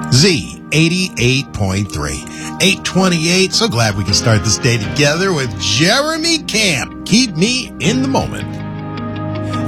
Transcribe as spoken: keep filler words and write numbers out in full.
Z eighty-eight point three. eight twenty-eight. So glad we can start this day together with Jeremy Camp. Keep me in the moment.